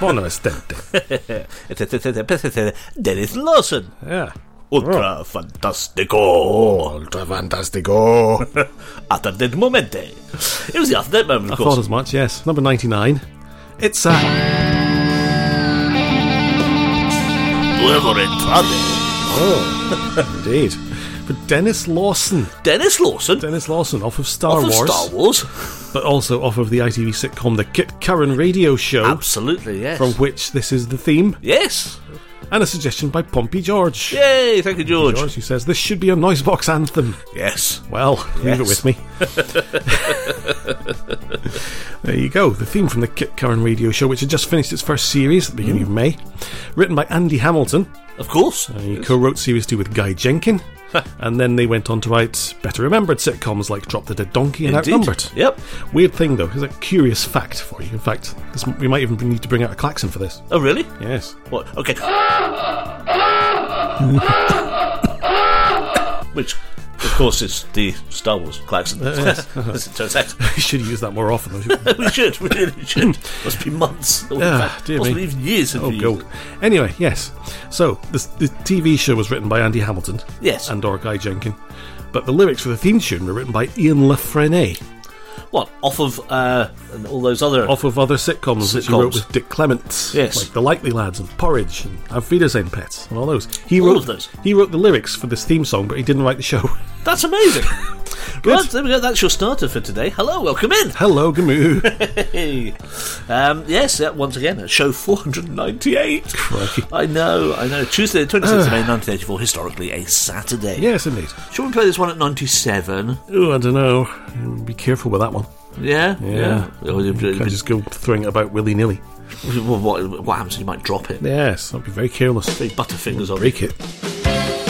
Buono estente. Dennis Lawson. Yeah. Ultra fantastico. Ultra fantastico. Attended momente. It was the alternate moment, I of course. thought as much, yes. Number 99. It's Nuevo entrante. Oh, indeed. For Dennis Lawson. Dennis Lawson. Dennis Lawson, off of Star Off of Wars. Star Wars. But also off of the ITV sitcom The Kit Curran Radio Show. Absolutely, yes. From which this is the theme. Yes. And a suggestion by Pompey George. Yay, thank you, George. George, who says, this should be a Noisebox anthem. Yes. Well, leave it with me. There you go. The theme from the Kit Curran Radio Show, which had just finished its first series at the beginning of May. Written by Andy Hamilton. Of course. He co-wrote Series 2 with Guy Jenkin. And then they went on to write better remembered sitcoms like Drop the Dead Donkey and Indeed. Outnumbered. Yep. Weird thing, though. Here's a curious fact for you. In fact, we might even need to bring out a klaxon for this. Oh, really? Yes. What? Okay. Which, of course, is the Star Wars klaxon. Yes. We should use that more often, though. We really should. Must be months. Or Dear possibly me. even years since we used God. it. Anyway, yes. So, the TV show was written by Andy Hamilton. Yes. And or Guy Jenkin. But the lyrics for the theme tune were written by Ian LaFrene. What? Off of all those other... Off of other sitcoms that he wrote with Dick Clement. Yes. Like The Likely Lads and Porridge and Auf Wiedersehen Pets and all those. All of those. He wrote the lyrics for this theme song, but he didn't write the show. That's amazing. Right, there we go. That's your starter for today. Hello, welcome in. Hello, Gamoo. Hey. Yes, once again, show 498. Crikey. I know. Tuesday, 26th of May, 1984, historically a Saturday. Yes, indeed. Shall we play this one at 97? Oh, I don't know. Be careful with that one. Yeah? You can't just go throwing it about willy-nilly. What happens? You might drop it. Yes, I'll be very careless. Big butterfingers on Break it.